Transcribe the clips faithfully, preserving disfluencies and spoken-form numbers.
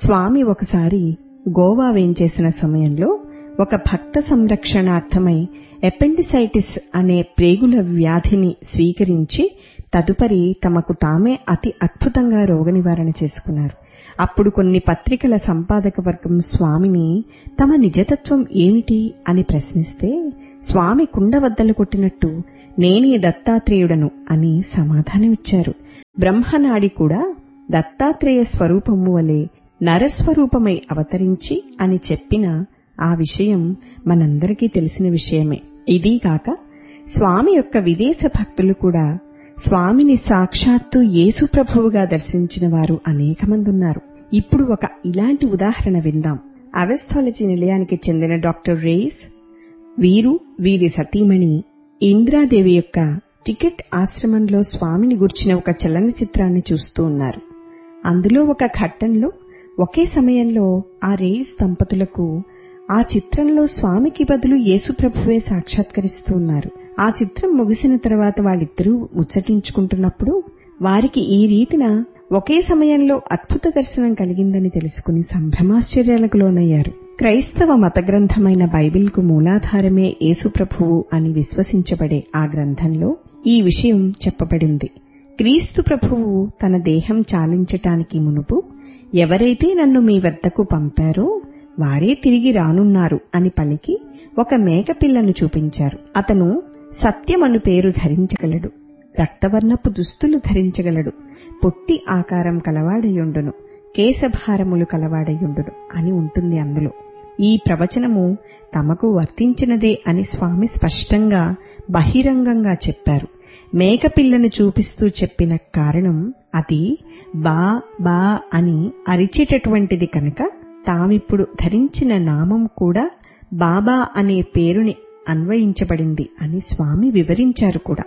స్వామి ఒకసారి గోవా వేంచేసిన సమయంలో ఒక భక్త సంరక్షణార్థమై ఎపెండిసైటిస్ అనే ప్రేగుల వ్యాధిని స్వీకరించి తదుపరి తమకు తామే అతి అద్భుతంగా రోగ నివారణ చేసుకున్నారు. అప్పుడు కొన్ని పత్రికల సంపాదక వర్గం స్వామిని తమ నిజతత్వం ఏమిటి అని ప్రశ్నిస్తే స్వామి కుండబద్దలు కొట్టినట్టు నేనే దత్తాత్రేయుడను అని సమాధానమిచ్చారు. బ్రహ్మనాడి కూడా దత్తాత్రేయ స్వరూపము వలె నరస్వరూపమై అవతరించి అని చెప్పిన ఆ విషయం మనందరికీ తెలిసిన విషయమే. ఇదీగాక స్వామి యొక్క విదేశ భక్తులు కూడా స్వామిని సాక్షాత్తు యేసు ప్రభువుగా దర్శించిన వారు అనేక మంది ఉన్నారు. ఇప్పుడు ఒక ఇలాంటి ఉదాహరణ విందాం. అవెస్థాలజీ నిలయానికి చెందిన డాక్టర్ రేస్ వీరు వీరి సతీమణి ఇంద్రాదేవి యొక్క టికెట్ ఆశ్రమంలో స్వామిని గుర్చిన ఒక చలనచిత్రాన్ని చూస్తూ ఉన్నారు. అందులో ఒక ఘట్టంలో ఒకే సమయంలో ఆ రేస్ దంపతులకు ఆ చిత్రంలో స్వామికి బదులు యేసుప్రభువే సాక్షాత్కరిస్తూ ఉన్నారు. ఆ చిత్రం ముగిసిన తర్వాత వాళ్ళిద్దరూ ముచ్చటించుకుంటున్నప్పుడు వారికి ఈ రీతిన ఒకే సమయంలో అద్భుత దర్శనం కలిగిందని తెలుసుకుని సంభ్రమాశ్చర్యాలకు లోనయ్యారు. క్రైస్తవ మత గ్రంథమైన బైబిల్కు మూలాధారమే యేసుప్రభువు అని విశ్వసించబడే ఆ గ్రంథంలో ఈ విషయం చెప్పబడింది. క్రీస్తు ప్రభువు తన దేహం చాలించటానికి మునుపు ఎవరైతే నన్ను మీ వద్దకు పంపారో వారే తిరిగి రానున్నారు అని పలికి ఒక మేకపిల్లను చూపించారు. అతను సత్యమను పేరు ధరించగలడు, రక్తవర్ణపు దుస్తులు ధరించగలడు, పొట్టి ఆకారం కలవాడయుండును, కేశభారములు కలవాడయుండును అని ఉంటుంది అందులో. ఈ ప్రవచనము తమకు వర్తించినదే అని స్వామి స్పష్టంగా బహిరంగంగా చెప్పారు. మేకపిల్లను చూపిస్తూ చెప్పిన కారణం అది బా బా అని అరిచేటటువంటిది కనుక తామిప్పుడు ధరించిన నామం కూడా బాబా అనే పేరుని అన్వయించబడింది అని స్వామి వివరించారు కూడా.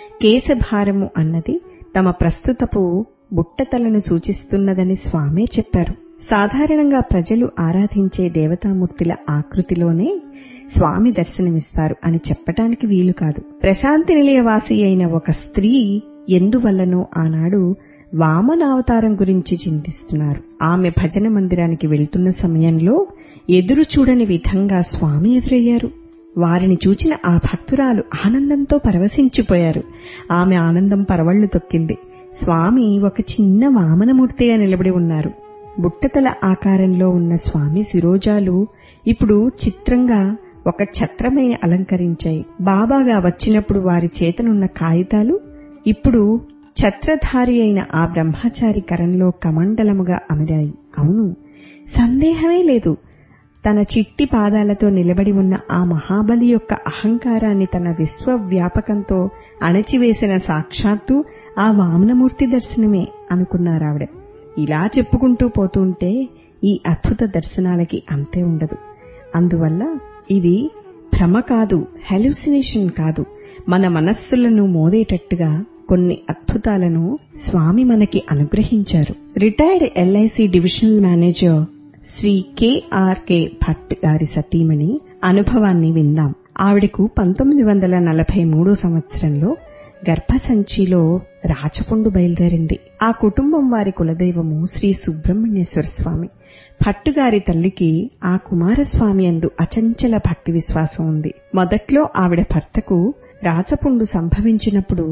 కేశభారము అన్నది తమ ప్రస్తుతపు బుట్టతలను సూచిస్తున్నదని స్వామే చెప్పారు. సాధారణంగా ప్రజలు ఆరాధించే దేవతామూర్తుల ఆకృతిలోనే స్వామి దర్శనమిస్తారు అని చెప్పటానికి వీలు కాదు. ప్రశాంతి నిలయవాసి అయిన ఒక స్త్రీ ఎందువల్లనో ఆనాడు వామనావతారం గురించి చింతిస్తున్నారు. ఆమె భజన మందిరానికి వెళ్తున్న సమయంలో ఎదురు చూడని విధంగా స్వామి ఎదురయ్యారు. వారిని చూచిన ఆ భక్తురాలు ఆనందంతో పరవశించిపోయారు. ఆమె ఆనందం పరవళ్లు తొక్కింది. స్వామి ఒక చిన్న వామనమూర్తిగా నిలబడి ఉన్నారు. బుట్టతల ఆకారంలో ఉన్న స్వామి శిరోజాలు ఇప్పుడు చిత్రంగా ఒక ఛత్రమై అలంకరించాయి. బాబాగా వచ్చినప్పుడు వారి చేతనున్న కాగితాలు ఇప్పుడు ఛత్రధారి అయిన ఆ బ్రహ్మచారి కరంలో కమండలముగా అమిరాయి. అవును, సందేహమే లేదు. తన చిట్టి పాదాలతో నిలబడి ఉన్న ఆ మహాబలి యొక్క అహంకారాన్ని తన విశ్వవ్యాపకంతో అణచివేసిన సాక్షాత్తు ఆ వామనమూర్తి దర్శనమే అనుకున్నారావిడ. ఇలా చెప్పుకుంటూ పోతుంటే ఈ అద్భుత దర్శనాలకి అంతే ఉండదు. అందువల్ల ఇది భ్రమ కాదు, హెల్యూసినేషన్ కాదు, మన మనస్సులను మోదేటట్టుగా కొన్ని అద్భుతాలను స్వామి మనకి అనుగ్రహించారు. Retired LIC divisional manager Shri కెఆర్కే Bhatt గారి సతీమణి అనుభవాన్ని విందాం. ఆవిడకు పంతొమ్మిది వందల నలభై మూడో సంవత్సరంలో గర్భసంచిలో రాచపుండు బయలుదేరింది. ఆ కుటుంబం వారి కులదైవము శ్రీ సుబ్రహ్మణ్యేశ్వర స్వామి. భట్టుగారి తల్లికి ఆ కుమారస్వామి యందు అచంచల భక్తి విశ్వాసం ఉంది. మొదట్లో ఆవిడ భర్తకు రాచపుండు సంభవించినప్పుడు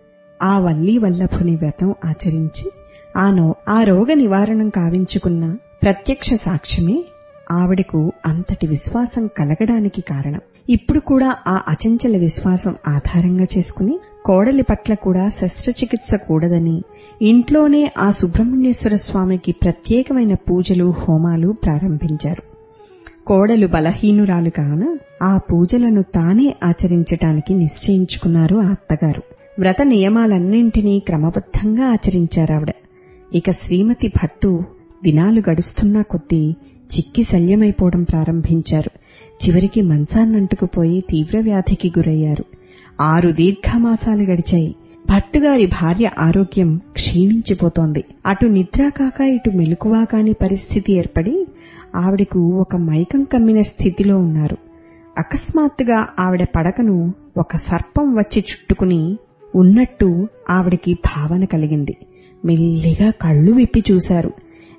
ఆ వల్లీ వల్లభుని వ్రతం ఆచరించి ఆనో ఆ రోగ నివారణం కావించుకున్న ప్రత్యక్ష సాక్ష్యమే ఆవిడకు అంతటి విశ్వాసం కలగడానికి కారణం. ఇప్పుడు కూడా ఆ అచంచల విశ్వాసం ఆధారంగా చేసుకుని కోడలి పట్ల కూడా శస్త్రచికిత్స కూడదని ఇంట్లోనే ఆ సుబ్రహ్మణ్యేశ్వర స్వామికి ప్రత్యేకమైన పూజలు హోమాలు ప్రారంభించారు. కోడలు బలహీనురాలు కావున ఆ పూజలను తానే ఆచరించటానికి నిశ్చయించుకున్నారు ఆ అత్తగారు. వ్రత నియమాలన్నింటినీ క్రమబద్ధంగా ఆచరించారావిడ. ఇక శ్రీమతి భట్టు దినాలు గడుస్తున్నా కొద్దీ చిక్కి శల్యమైపోవడం ప్రారంభించారు. చివరికి మంచాన్నంటుకుపోయి తీవ్ర వ్యాధికి గురయ్యారు. ఆరు దీర్ఘమాసాలు గడిచాయి. భట్టుగారి భార్య ఆరోగ్యం క్షీణించిపోతోంది. అటు నిద్రాకాక ఇటు మెలకువా కాని పరిస్థితి ఏర్పడి ఆవిడకు ఒక మైకం కమ్మిన స్థితిలో ఉన్నారు. అకస్మాత్తుగా ఆవిడ పడకను ఒక సర్పం వచ్చి చుట్టుకుని ఉన్నట్టు ఆవిడికి భావన కలిగింది. మెల్లిగా కళ్లు విప్పి చూశారు.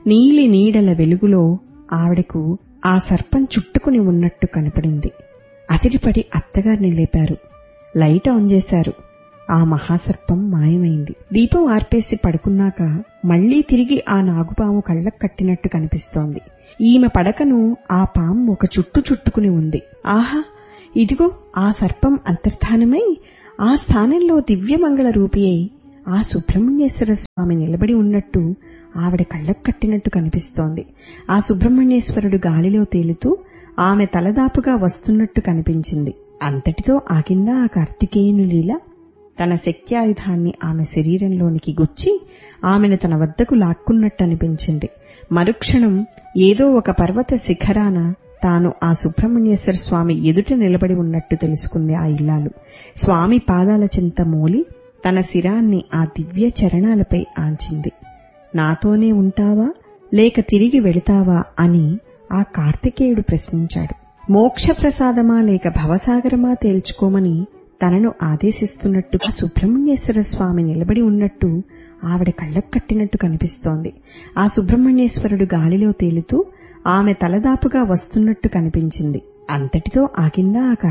నీలి నీడల వెలుగులో ఆవిడకు ఆ సర్పం చుట్టుకుని ఉన్నట్టు కనపడింది. అదిరిపడి అత్తగారిని లేపారు. లైట్ ఆన్ చేశారు. ఆ మహాసర్పం మాయమైంది. దీపం ఆర్పేసి పడుకున్నాక మళ్లీ తిరిగి ఆ నాగుపాము కళ్లకు కట్టినట్టు కనిపిస్తోంది. ఈమె పడకను ఆ పాము ఒక చుట్టు చుట్టుకుని ఉంది. ఆహా, ఇదిగో ఆ సర్పం అంతర్ధానమై ఆ స్థానంలో దివ్యమంగళ రూపి అయి ఆ సుబ్రహ్మణ్యేశ్వర స్వామి నిలబడి ఉన్నట్టు ఆవిడ కళ్లకు కట్టినట్టు కనిపిస్తోంది. ఆ సుబ్రహ్మణ్యేశ్వరుడు గాలిలో తేలుతూ ఆమె తలదాపుగా వస్తున్నట్టు కనిపించింది. అంతటితో ఆగిందా ఆ కార్తికేయుని లీల? తన శక్త్యాయుధాన్ని ఆమె శరీరంలోనికి గుచ్చి ఆమెను తన వద్దకు లాక్కున్నట్టు అనిపించింది. మరుక్షణం ఏదో ఒక పర్వత శిఖరాన తాను ఆ సుబ్రహ్మణ్యేశ్వర స్వామి ఎదుట నిలబడి ఉన్నట్టు తెలుసుకుంది ఆ ఇల్లాలు. స్వామి పాదాల చెంత మోలి తన శిరాన్ని ఆ దివ్య చరణాలపై ఆంచింది. నాతోనే ఉంటావా లేక తిరిగి వెళతావా అని ఆ కార్తికేయుడు ప్రశ్నించాడు. మోక్షప్రసాదమా లేక భవసాగరమా తేల్చుకోమని తనను ఆదేశిస్తున్నట్టుగా సుబ్రహ్మణ్యేశ్వర స్వామి నిలబడి ఉన్నట్టు ఆవిడ కళ్లకు కట్టినట్టు కనిపిస్తోంది. ఆ సుబ్రహ్మణ్యేశ్వరుడు గాలిలో తేలుతూ ఆమె తలదాపుగా వస్తున్నట్టు కనిపించింది. అంతటితో ఆగిందా ఆ